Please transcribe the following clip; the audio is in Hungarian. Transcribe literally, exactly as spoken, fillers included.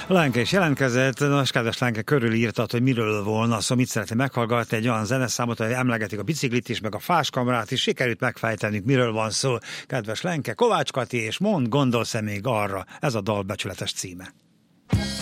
Lenke is jelentkezett, nos, kedves Lenke, körülírtad, hogy miről volna szó, mit szeretné meghallgatni, egy olyan zeneszámot, hogy emlegetik a biciklit is, meg a fáskamrát is, sikerült megfejtenünk, miről van szó. Kedves Lenke, Kovács Kati, és mond, gondolsz-e még arra? Ez a dal becsületes címe.